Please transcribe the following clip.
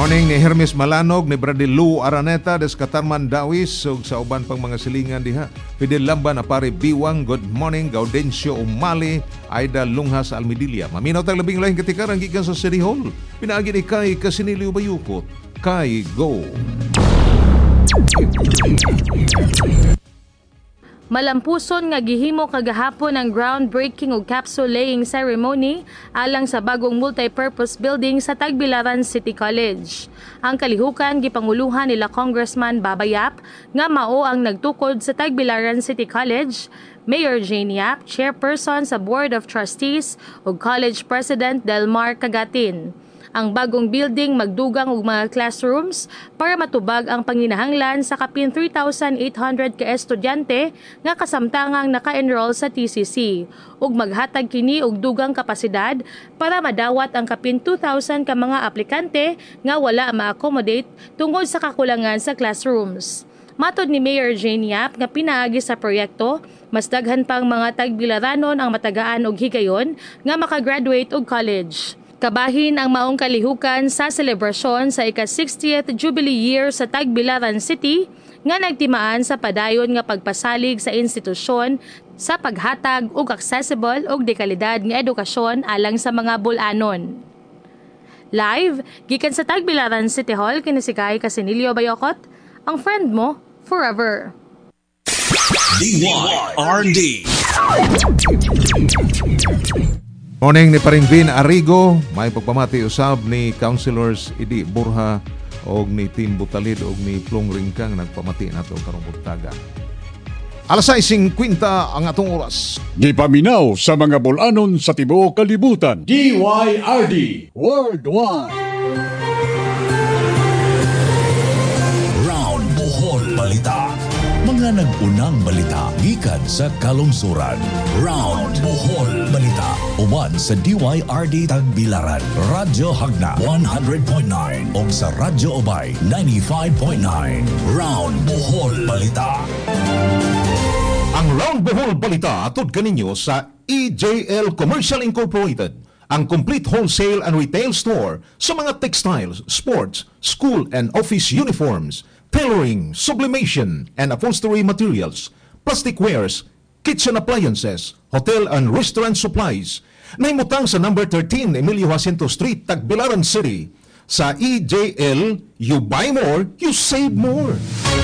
Morning ni Hermes Malanog, ni Brady Lou Araneta, des Katarman Dawis, ug sa uban pang mga silingan diha. Fidel Lamban na pare Biwang, good morning. Gaudencio Umali, Aida Lunghas Almidilla. Maminaw tang labing lahing katikaran gikan sa City Hall. Pinaagi ni Kay Casinilio Bayukot. Kay, go! Malampuson nga gihimo kagahapon ang groundbreaking ug capsule laying ceremony alang sa bagong multipurpose building sa Tagbilaran City College. Ang kalihukan gipanguluhan nila Congressman Baba Yap nga mao ang nagtukod sa Tagbilaran City College, Mayor Jane Yap, Chairperson sa Board of Trustees ug College President Delmar Cagatin. Ang bagong building magdugang og mga classrooms para matubag ang panginahanglan sa kapin 3,800 ka estudyante nga kasamtangang naka-enroll sa TCC ug maghatag kini og dugang kapasidad para madawat ang kapin 2,000 ka mga aplikante nga wala ma-accommodate tungod sa kakulangan sa classrooms. Matod ni Mayor Jane Yap nga pinaagi sa proyekto, mas daghan pang mga Tagbilaranon ang matagaan og higayon nga makagraduate og college. Kabahin ang maong kalihukan sa selebrasyon sa ika-60th Jubilee Year sa Tagbilaran City nga nagtimaan sa padayon nga pagpasalig sa institusyon sa paghatag og accessible ug dekalidad nga edukasyon alang sa mga bul-anon. Live, gikan sa Tagbilaran City Hall, kini si Kay Casinilio Bayokot, ang friend mo forever. DYRD. Morning ni paring Vin Arrigo, may pagpamati usab ni Councilors Idi Burha og ni Team Butalid og ni Plong Ringkang nagpamati nato karong buntaga. Alas 6:50 ang atong oras. Gipaminaw sa mga bulanon sa tibuok kalibutan. DYRD Worldwide. Round Bohol Balita. Mga nag-unang balita gikan sa kalungsuran. Round Bohol Balita. Uban sa DYRD Tagbilaran, Radyo Hagna 100.9 o sa Radyo Obay 95.9. Round Bohol Balita. Ang Round Bohol Balita atod kaninyo sa EJL Commercial Incorporated, ang complete wholesale and retail store sa mga textiles, sports, school and office uniforms, tailoring, sublimation and upholstery materials, plastic wares, kitchen appliances, hotel and restaurant supplies. Nahimutang sa number 13 Emilio Jacinto Street, Tagbilaran City. Sa EJL, you buy more, you save more.